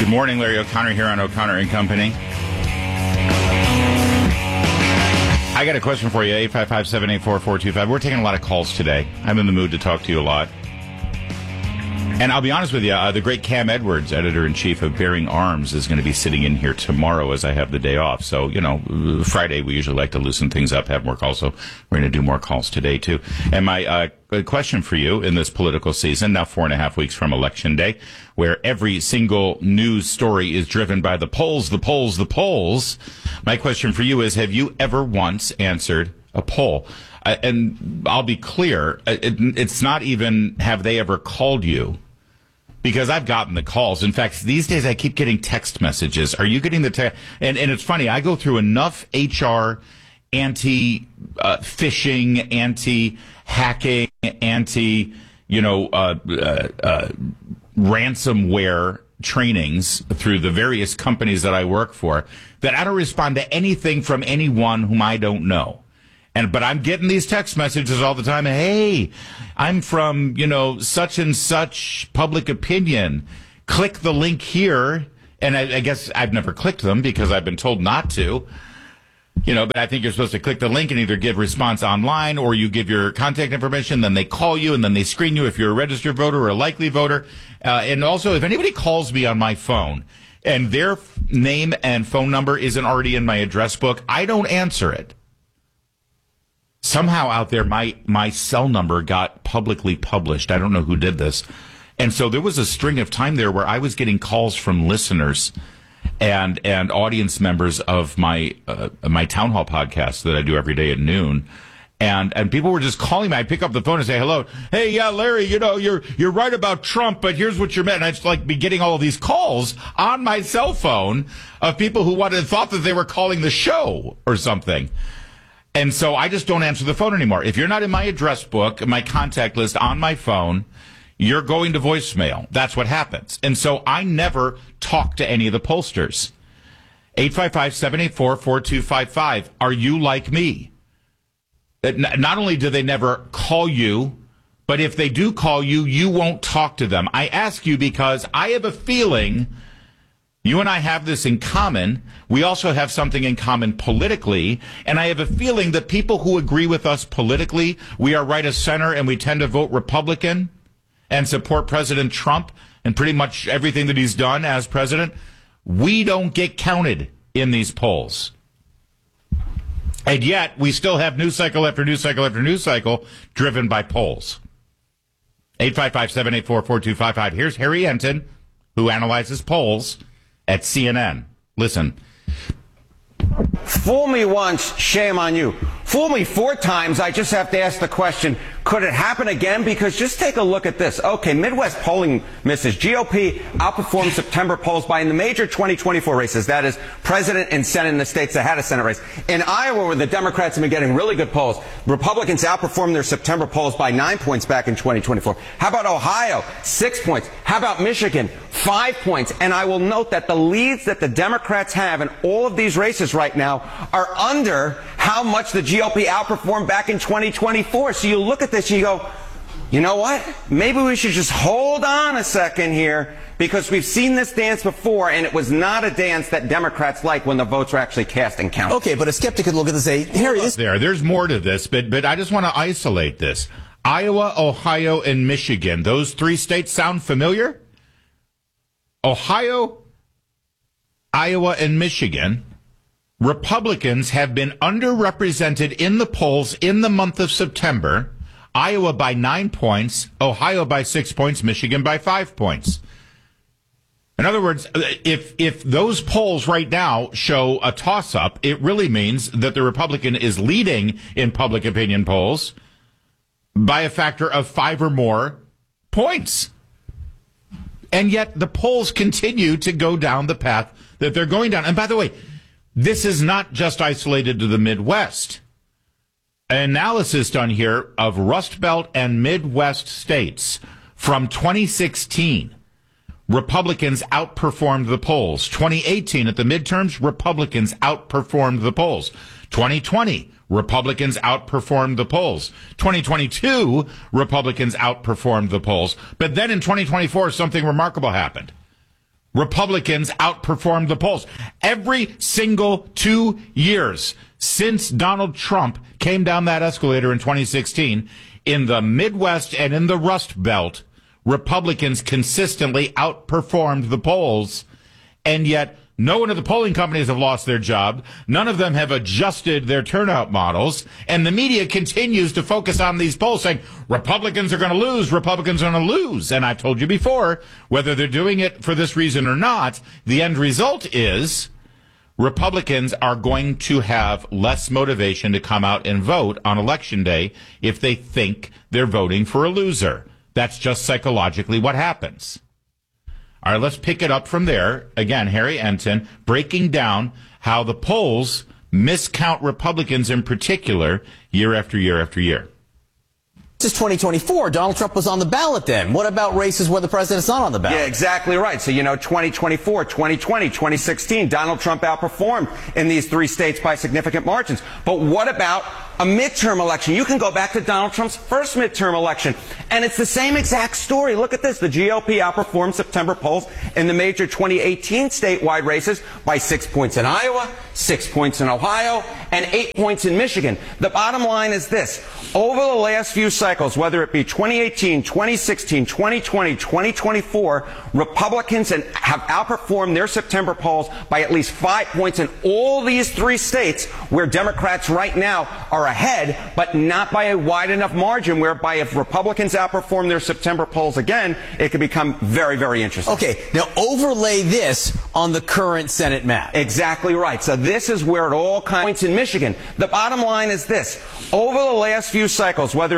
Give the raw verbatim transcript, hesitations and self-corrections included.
Good morning, Larry O'Connor here on O'Connor and Company. I got a question for you, eight five five, seven eight four, four two five. We're taking a lot of calls today. I'm in the mood to talk to you a lot. And I'll be honest with you, uh, the great Cam Edwards, editor-in-chief of Bearing Arms, is going to be sitting in here tomorrow as I have the day off. So, you know, Friday we usually like to loosen things up, have more calls. So we're going to do more calls today, too. And my uh, question for you in this political season, now four and a half weeks from Election Day, where every single news story is driven by the polls, the polls, the polls. My question for you is, have you ever once answered a poll? Uh, and I'll be clear, it, it's not even have they ever called you. Because I've gotten the calls. In fact, these days I keep getting text messages. Are you getting the text? And, and it's funny, I go through enough H R, anti-phishing, uh, anti-hacking, anti, you know, uh, uh, uh, ransomware trainings through the various companies that I work for that I don't respond to anything from anyone whom I don't know. And, but I'm getting these text messages all the time. Hey, I'm from, you know, such and such public opinion. Click the link here. And I, I guess I've never clicked them because I've been told not to. You know, but I think you're supposed to click the link and either give response online or you give your contact information. Then they call you and then they screen you if you're a registered voter or a likely voter. Uh, and also, if anybody calls me on my phone and their f- name and phone number isn't already in my address book, I don't answer it. Somehow out there, my, my cell number got publicly published. I don't know who did this. And so there was a string of time there where I was getting calls from listeners and and audience members of my uh, my town hall podcast that I do every day at noon. And and people were just calling me. I pick up the phone and say, hello. Hey, yeah, Larry, you know, you're you're right about Trump, but here's what you're meant. And I just like be getting all of these calls on my cell phone of people who wanted thought that they were calling the show or something. And so I just don't answer the phone anymore. If you're not in my address book, my contact list on my phone, you're going to voicemail. That's what happens. And so I never talk to any of the pollsters. eight five five, seven eight four, four two five five. Are you like me? Not only do they never call you, but if they do call you, you won't talk to them. I ask you because I have a feeling you and I have this in common. We also have something in common politically. And I have a feeling that people who agree with us politically, we are right of center and we tend to vote Republican and support President Trump and pretty much everything that he's done as president. We don't get counted in these polls. And yet we still have news cycle after news cycle after news cycle driven by polls. eight five five, seven eight four, four two five five. Here's Harry Enton, who analyzes polls at C N N. Listen. Fool me once, shame on you. Fool me four times, I just have to ask the question, could it happen again? Because just take a look at this. Okay, Midwest polling misses. G O P outperformed September polls by in the major twenty twenty-four races. That is, president and senate in the states that had a senate race. In Iowa, where the Democrats have been getting really good polls, Republicans outperformed their September polls by nine points back in twenty twenty-four. How about Ohio? Six points. How about Michigan? Five points. And I will note that the leads that the Democrats have in all of these races right now are under how much the G O P outperformed back in twenty twenty-four. So you look at this and you go, you know what? Maybe we should just hold on a second here, because we've seen this dance before, and it was not a dance that Democrats like when the votes were actually cast and counted. Okay, but a skeptic could look at this and say, Harry, this... There, there's more to this, but, but I just want to isolate this. Iowa, Ohio, and Michigan, those three states sound familiar? Ohio, Iowa, and Michigan, Republicans have been underrepresented in the polls in the month of September. Iowa by nine points, Ohio by six points, Michigan by five points. In other words, if if those polls right now show a toss-up, it really means that the Republican is leading in public opinion polls by a factor of five or more points. And yet the polls continue to go down the path that they're going down. And by the way, this is not just isolated to the Midwest. An analysis done here of Rust Belt and Midwest states from twenty sixteen. Republicans outperformed the polls. twenty eighteen at the midterms, Republicans outperformed the polls. twenty twenty, Republicans outperformed the polls. twenty twenty-two, Republicans outperformed the polls. But then in twenty twenty-four, something remarkable happened. Republicans outperformed the polls. Every single two years since Donald Trump came down that escalator in twenty sixteen, in the Midwest and in the Rust Belt, Republicans consistently outperformed the polls, and yet no one of the polling companies have lost their job. None of them have adjusted their turnout models. And the media continues to focus on these polls saying Republicans are going to lose, Republicans are going to lose. And I've told you before, whether they're doing it for this reason or not, the end result is Republicans are going to have less motivation to come out and vote on Election Day if they think they're voting for a loser. That's just psychologically what happens. All right, let's pick it up from there. Again, Harry Enton breaking down how the polls miscount Republicans in particular year after year after year. This is twenty twenty-four. Donald Trump was on the ballot then. What about races where the president's not on the ballot? Yeah, exactly right. So, you know, twenty twenty-four, twenty twenty, twenty sixteen, Donald Trump outperformed in these three states by significant margins. But what about a midterm election? You can go back to Donald Trump's first midterm election, and it's the same exact story. Look at this. The G O P outperformed September polls in the major twenty eighteen statewide races by six points in Iowa, six points in Ohio, and eight points in Michigan. The bottom line is this. Over the last few cycles, whether it be twenty eighteen, twenty sixteen, twenty twenty, twenty twenty-four, Republicans have outperformed their September polls by at least five points in all these three states where Democrats right now are ahead, but not by a wide enough margin whereby if Republicans outperform their September polls again, it could become very, very interesting. Okay, now overlay this on the current Senate map. Exactly right. So this is where it all kind of points in Michigan. The bottom line is this. Over the last few cycles, whether